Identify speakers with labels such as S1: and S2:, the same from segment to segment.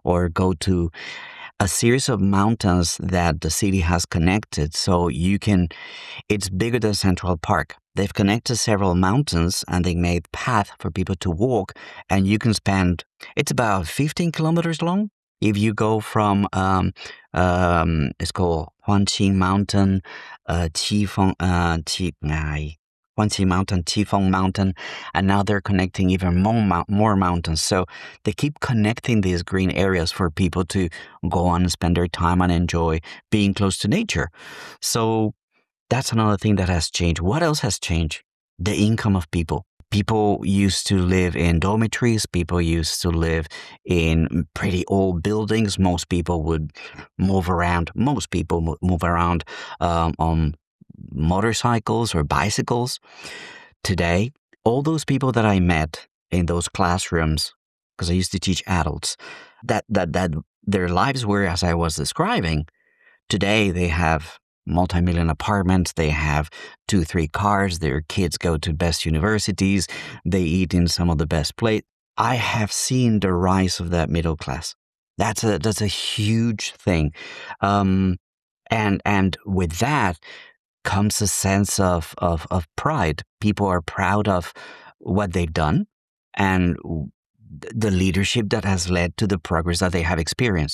S1: or go to a series of mountains that the city has connected. So it's bigger than Central Park. They've connected several mountains and they made path for people to walk. And you can it's about 15 kilometers long. If you go from, it's called Huangqing Mountain, Huangqi Mountain, Qifeng Mountain, and now they're connecting even more mountains. So they keep connecting these green areas for people to go on and spend their time and enjoy being close to nature. So that's another thing that has changed. What else has changed? The income of people. People used to live in dormitories. People used to live in pretty old buildings. Most people would move around. Most people move around on motorcycles or bicycles. Today, all those people that I met in those classrooms, because I used to teach adults, that their lives were as I was describing. Today, they have multi-million apartments, they have 2-3 cars, their kids go to best universities, they eat in some of the best places. I have seen the rise of that middle class. That's a huge thing. And with that comes a sense of pride. People are proud of what they've done and the leadership that has led to the progress that they have experienced.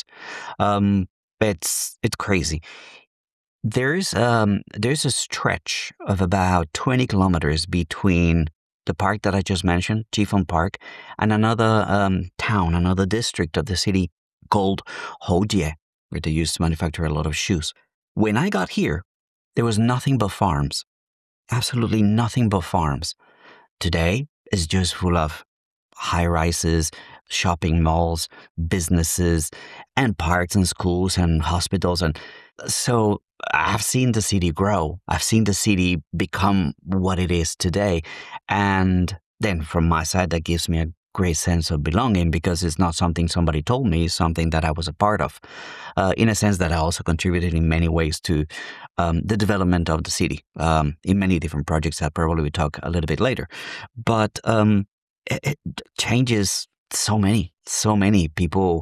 S1: It's crazy. There's a stretch of about 20 kilometers between the park that I just mentioned, Qifeng Park, and another town, another district of the city called Houjie, where they used to manufacture a lot of shoes. When I got here, there was nothing but farms, absolutely nothing but farms. Today, it's just full of high-rises, shopping malls, businesses, and parks and schools and hospitals. And so I've seen the city grow. I've seen the city become what it is today. And then from my side, that gives me a great sense of belonging because it's not something somebody told me, it's something that I was a part of. In a sense that I also contributed in many ways to the development of the city in many different projects that probably we'll talk a little bit later. But it changes so many people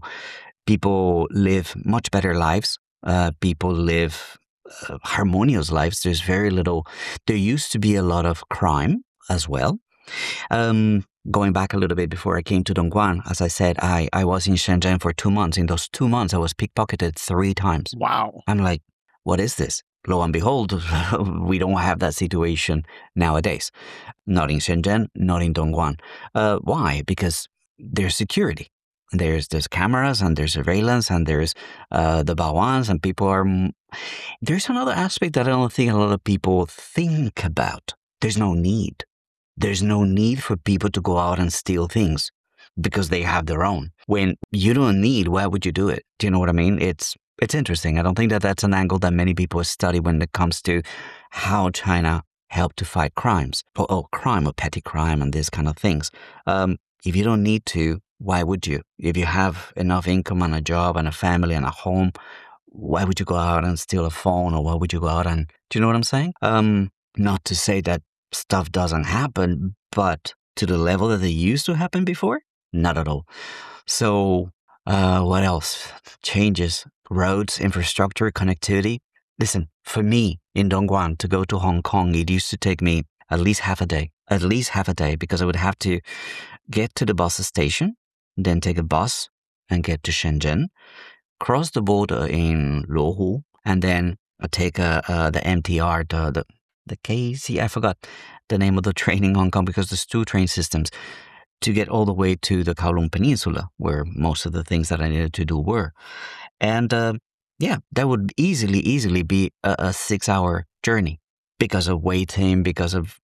S1: live much better lives. People live harmonious lives. There's very little. There used to be a lot of crime as well. Going back a little bit before I came to Dongguan, as I said, I was in Shenzhen for 2 months. In those 2 months, I was pickpocketed 3 times.
S2: Wow.
S1: I'm like, what is this? Lo and behold, we don't have that situation nowadays. Not in Shenzhen, not in Dongguan. Why? Because there's security. There's cameras and there's surveillance and there's the bawans and people are... There's another aspect that I don't think a lot of people think about. There's no need. There's no need for people to go out and steal things because they have their own. When you don't need, why would you do it? Do you know what I mean? It's interesting. I don't think that that's an angle that many people study when it comes to how China helped to fight crimes, or crime or petty crime and these kind of things. If you don't need to, why would you? If you have enough income and a job and a family and a home, why would you go out and steal a phone, or why would you go out and... Do you know what I'm saying? Not to say that stuff doesn't happen, but to the level that they used to happen before, not at all. So what else? Changes, roads, infrastructure, connectivity. Listen, for me in Dongguan to go to Hong Kong, it used to take me at least half a day, because I would have to get to the bus station, then take a bus and get to Shenzhen, cross the border in Luohu, and then take the MTR, the KC, I forgot the name of the train in Hong Kong because there's 2 train systems to get all the way to the Kowloon Peninsula where most of the things that I needed to do were. And that would easily be a 6-hour journey because of waiting, because of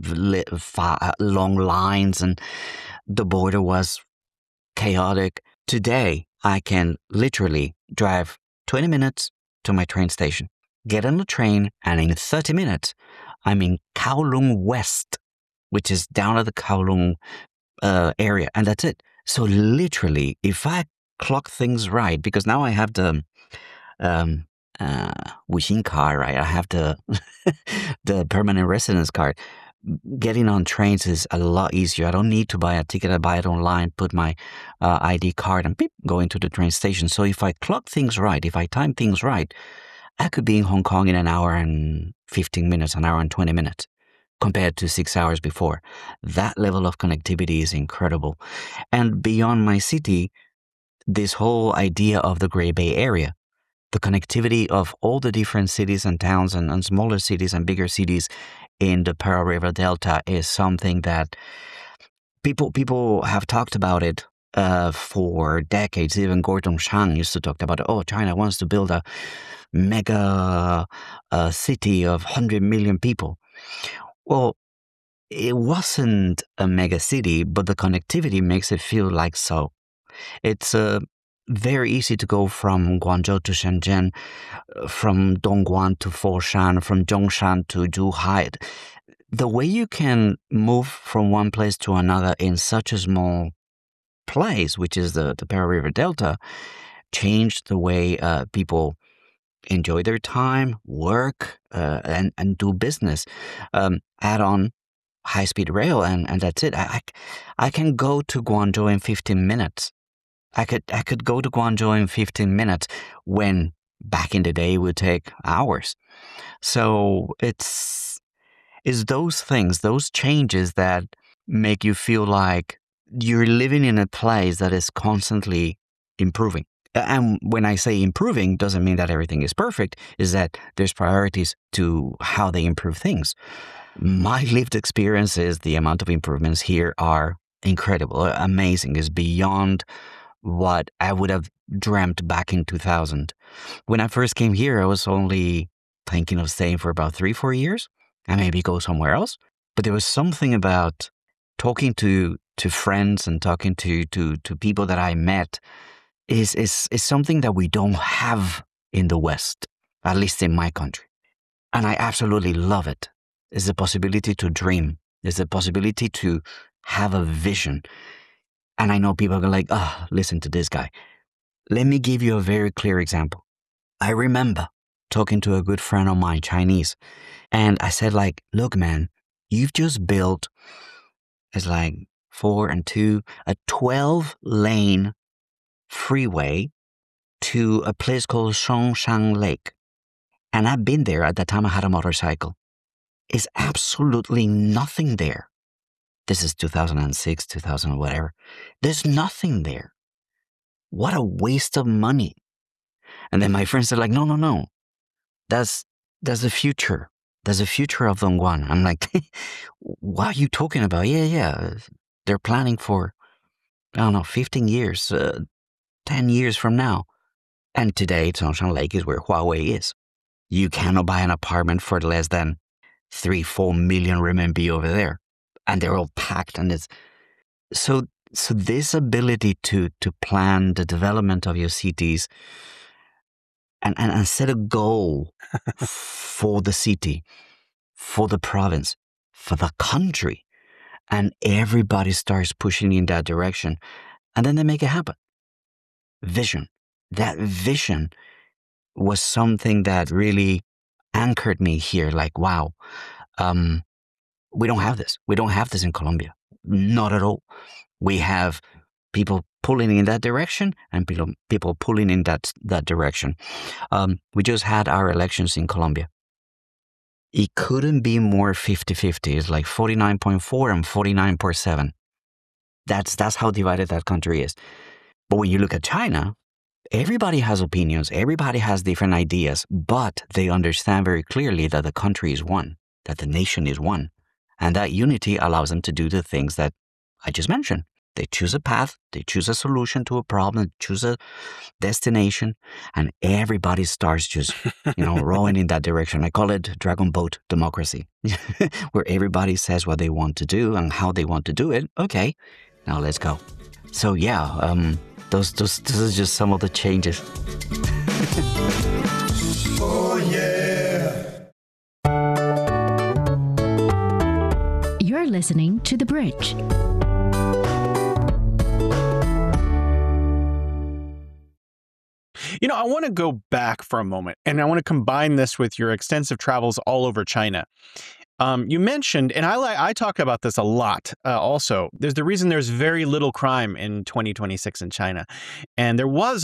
S1: long lines, and the border was chaotic. Today, I can literally drive 20 minutes to my train station, get on the train, and in 30 minutes, I'm in Kowloon West, which is down at the Kowloon area, and that's it. So literally, if I clock things right, because now I have the Wuxing card, right? I have the the permanent residence card. getting on trains is a lot easier. I don't need to buy a ticket. I buy it online, put my ID card, and beep, go into the train station. So if I clock things right, if I time things right, I could be in Hong Kong in an hour and 15 minutes, an hour and 20 minutes, compared to 6 hours before. That level of connectivity is incredible. And beyond my city, this whole idea of the Great Bay Area, the connectivity of all the different cities and towns and smaller cities and bigger cities in the Pearl River Delta is something that people have talked about it for decades. Even Gordon Chang used to talk about it. Oh, China wants to build a mega city of 100 million people. Well, it wasn't a mega city, but the connectivity makes it feel like so. It's very easy to go from Guangzhou to Shenzhen, from Dongguan to Foshan, from Zhongshan to Zhuhai. The way you can move from one place to another in such a small place, which is the Pearl River Delta, changed the way people enjoy their time, work, and do business. Add on high-speed rail, and that's it. I can go to Guangzhou in 15 minutes. I could go to Guangzhou in 15 minutes when back in the day it would take hours. So it's those things, those changes that make you feel like you're living in a place that is constantly improving. And when I say improving, doesn't mean that everything is perfect, is that there's priorities to how they improve things. My lived experience is the amount of improvements here are incredible, amazing, is beyond what I would have dreamt back in 2000. When I first came here, I was only thinking of staying for about 3-4 years and maybe go somewhere else. But there was something about talking to friends and talking to people that I met is something that we don't have in the West, at least in my country. And I absolutely love it. It's the possibility to dream. It's the possibility to have a vision. And I know people are like, listen to this guy. Let me give you a very clear example. I remember talking to a good friend of mine, Chinese, and I said like, look, man, you've just built, it's like 4 and 2, a 12-lane freeway to a place called Songshan Lake. And I've been there at the time I had a motorcycle. It's absolutely nothing there. This is 2006, 2000, whatever. There's nothing there. What a waste of money. And then my friends are like, no. That's the future. There's a future of Dongguan. I'm like, what are you talking about? Yeah. They're planning for, 15 years, 10 years from now. And today, Songshan Lake is where Huawei is. You cannot buy an apartment for less than 3-4 million renminbi over there. And they're all packed. And it's so this ability to plan the development of your cities and set a goal for the city, for the province, for the country, and everybody starts pushing in that direction, and then they make it happen. Vision. That vision was something that really anchored me here. Like, wow, we don't have this. We don't have this in Colombia. Not at all. We have people pulling in that direction and people pulling in that direction. We just had our elections in Colombia. It couldn't be more 50-50. It's like 49.4 and 49.7. That's how divided that country is. But when you look at China, everybody has opinions. Everybody has different ideas, but they understand very clearly that the country is one, that the nation is one. And that unity allows them to do the things that I just mentioned. They choose a path, they choose a solution to a problem, choose a destination, and everybody starts just, rowing in that direction. I call it Dragon Boat democracy, where everybody says what they want to do and how they want to do it. Okay, now let's go. So yeah, this is just some of the changes.
S2: Oh yeah.
S3: You're listening to The Bridge.
S4: I want to go back for a moment, and I want to combine this with your extensive travels all over China. You mentioned, and I talk about this a lot also, there's the reason there's very little crime in 2026 in China. And there was